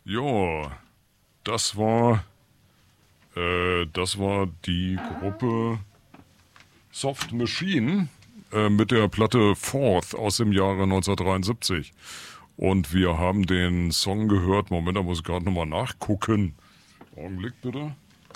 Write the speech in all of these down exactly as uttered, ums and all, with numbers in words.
Ja, das war, äh, das war die Gruppe Soft Machine äh, mit der Platte Fourth aus dem Jahre neunzehnhundertdreiundsiebzig. Und wir haben den Song gehört. Moment, da muss ich gerade nochmal nachgucken. Augenblick bitte.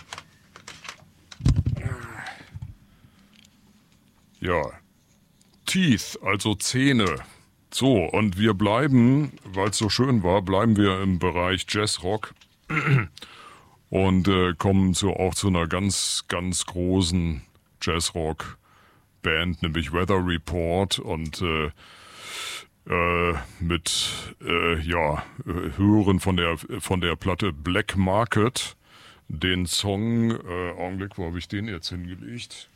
Ja, Teeth, also Zähne. So, und wir bleiben, weil es so schön war, bleiben wir im Bereich Jazzrock und äh, kommen zu, auch zu einer ganz, ganz großen Jazzrock-Band, nämlich Weather Report und äh, äh, mit, äh, ja, äh, hören von der, von der Platte Black Market den Song, äh, Augenblick, wo habe ich den jetzt hingelegt?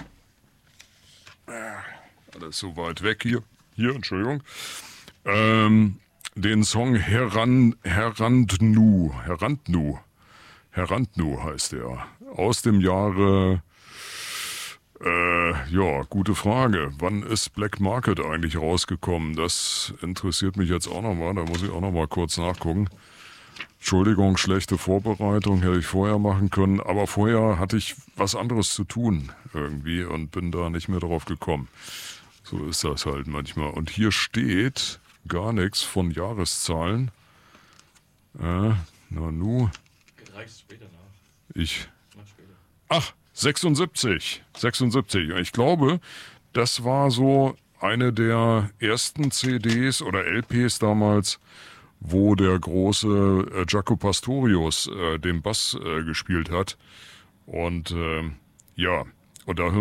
Alles so weit weg hier. Hier, Entschuldigung. Ähm, den Song Heran, Herandnu, Herandnu, Herandnu heißt er. Aus dem Jahre, äh, ja, gute Frage. Wann ist Black Market eigentlich rausgekommen? Das interessiert mich jetzt auch nochmal. Da muss ich auch nochmal kurz nachgucken. Entschuldigung, schlechte Vorbereitung hätte ich vorher machen können. Aber vorher hatte ich was anderes zu tun irgendwie und bin da nicht mehr drauf gekommen. So ist das halt manchmal. Und hier steht gar nichts von Jahreszahlen. Äh, na nu. Reichst später nach. Ich. Mach später. Ach, sechsundsiebzig. sechsundsiebzig. Ich glaube, das war so eine der ersten C Ds oder L Ps damals, wo der große äh, Jaco Pastorius äh, den Bass äh, gespielt hat. Und äh, ja, und da